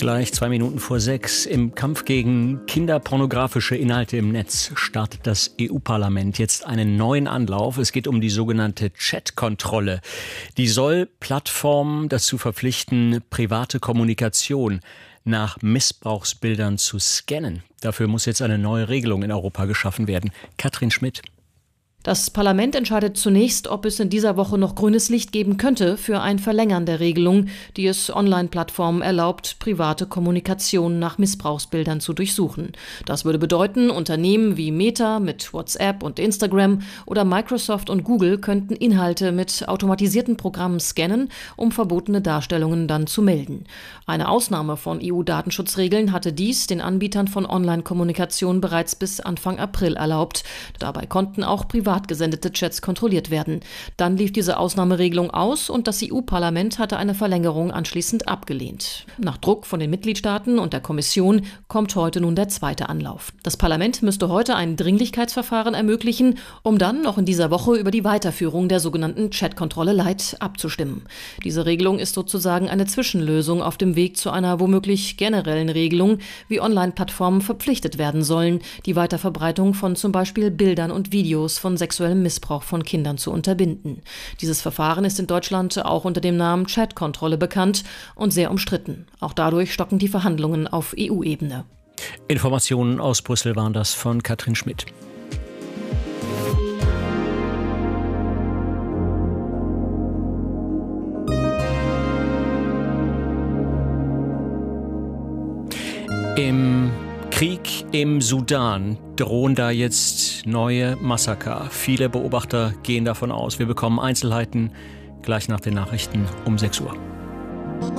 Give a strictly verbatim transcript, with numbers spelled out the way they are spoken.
Gleich zwei Minuten vor sechs. Im Kampf gegen kinderpornografische Inhalte im Netz startet das E U-Parlament jetzt einen neuen Anlauf. Es geht um die sogenannte Chat-Kontrolle. Die soll Plattformen dazu verpflichten, private Kommunikation nach Missbrauchsbildern zu scannen. Dafür muss jetzt eine neue Regelung in Europa geschaffen werden. Katrin Schmidt. Das Parlament entscheidet zunächst, ob es in dieser Woche noch grünes Licht geben könnte für ein Verlängern der Regelung, die es Online-Plattformen erlaubt, private Kommunikation nach Missbrauchsbildern zu durchsuchen. Das würde bedeuten, Unternehmen wie Meta mit WhatsApp und Instagram oder Microsoft und Google könnten Inhalte mit automatisierten Programmen scannen, um verbotene Darstellungen dann zu melden. Eine Ausnahme von E U-Datenschutzregeln hatte dies den Anbietern von Online-Kommunikation bereits bis Anfang April erlaubt. Dabei konnten auch private privat gesendete Chats kontrolliert werden. Dann lief diese Ausnahmeregelung aus und das E U-Parlament hatte eine Verlängerung anschließend abgelehnt. Nach Druck von den Mitgliedstaaten und der Kommission kommt heute nun der zweite Anlauf. Das Parlament müsste heute ein Dringlichkeitsverfahren ermöglichen, um dann noch in dieser Woche über die Weiterführung der sogenannten Chat-Kontrolle Light abzustimmen. Diese Regelung ist sozusagen eine Zwischenlösung auf dem Weg zu einer womöglich generellen Regelung, wie Online-Plattformen verpflichtet werden sollen, die Weiterverbreitung von zum Beispiel Bildern und Videos von sexuellem Missbrauch von Kindern zu unterbinden. Dieses Verfahren ist in Deutschland auch unter dem Namen Chat-Kontrolle bekannt und sehr umstritten. Auch dadurch stocken die Verhandlungen auf E U-Ebene. Informationen aus Brüssel waren das von Katrin Schmidt. Im Krieg im Sudan drohen da jetzt neue Massaker. Viele Beobachter gehen davon aus. Wir bekommen Einzelheiten gleich nach den Nachrichten um sechs Uhr.